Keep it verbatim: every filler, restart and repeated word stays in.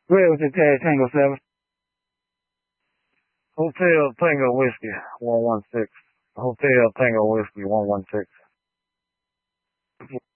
Where was it at Tango seven? Hotel Tango Whiskey, one one six. Hotel Tango Whiskey, one one six.